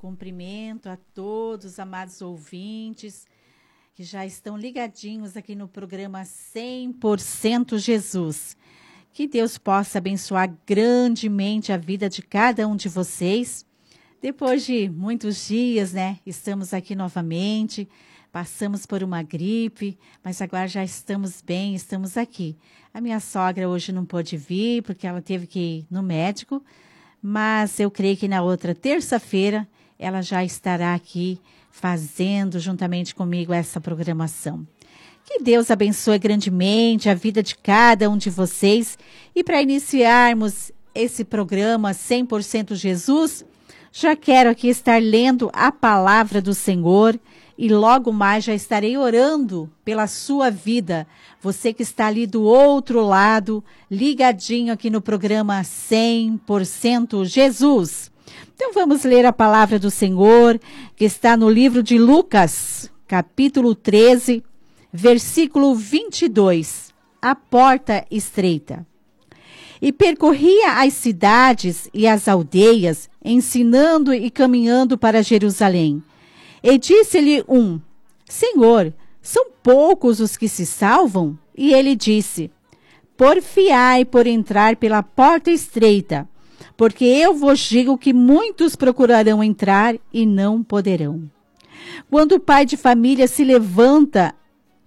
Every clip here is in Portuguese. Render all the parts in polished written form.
Cumprimento a todos os amados ouvintes que já estão ligadinhos aqui no programa 100% Jesus. Que Deus possa abençoar grandemente a vida de cada um de vocês. Depois de muitos dias, né, estamos aqui novamente, passamos por uma gripe, mas agora já estamos bem, estamos aqui. A minha sogra hoje não pôde vir, porque ela teve que ir no médico, mas eu creio que na outra terça-feira ela já estará aqui fazendo juntamente comigo essa programação. Que Deus abençoe grandemente a vida de cada um de vocês. E para iniciarmos esse programa 100% Jesus, já quero aqui estar lendo a palavra do Senhor e logo mais já estarei orando pela sua vida. Você que está ali do outro lado, ligadinho aqui no programa 100% Jesus. Então vamos ler a palavra do Senhor, que está no livro de Lucas, capítulo 13, versículo 22, a porta estreita. E percorria as cidades e as aldeias, ensinando e caminhando para Jerusalém. E disse-lhe um: Senhor, são poucos os que se salvam? E ele disse: Porfiai por entrar pela porta estreita, porque eu vos digo que muitos procurarão entrar e não poderão. Quando o pai de família se levantar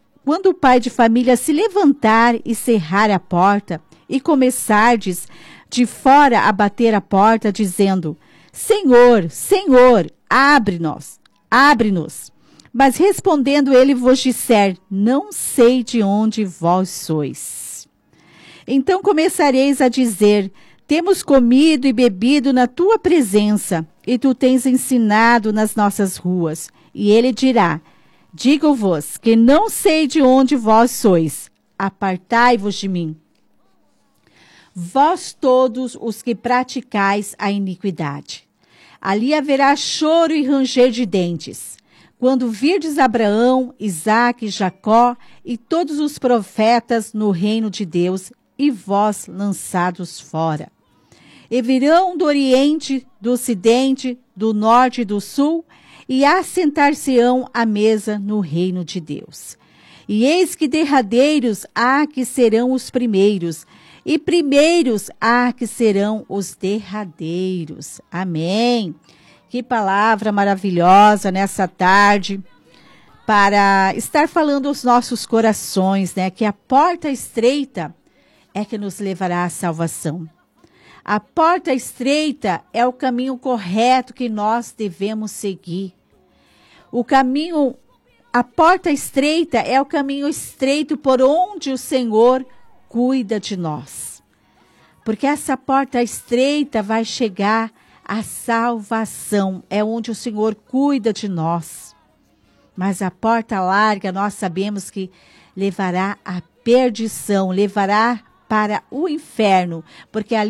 e cerrar a porta, e começardes de fora a bater a porta, dizendo: Senhor, Senhor, abre-nos. Mas respondendo ele vos disser: Não sei de onde vós sois. Então começareis a dizer: Temos comido e bebido na tua presença, e tu tens ensinado nas nossas ruas. E ele dirá: Digo-vos que não sei de onde vós sois. Apartai-vos de mim, vós todos os que praticais a iniquidade. Ali haverá choro e ranger de dentes, quando virdes Abraão, Isaque, Jacó e todos os profetas no reino de Deus, e vós lançados fora. E virão do oriente, do ocidente, do norte e do sul, e assentar-se-ão à mesa no reino de Deus. E eis que derradeiros há que serão os primeiros, e primeiros há que serão os derradeiros. Amém. Que palavra maravilhosa nessa tarde, para estar falando aos nossos corações, né? Que a porta estreita é que nos levará à salvação. A porta estreita é o caminho correto que nós devemos seguir. A porta estreita é o caminho estreito por onde o Senhor cuida de nós. Porque essa porta estreita vai chegar à salvação. É onde o Senhor cuida de nós. Mas a porta larga, nós sabemos que levará à perdição, levará para o inferno. Porque ali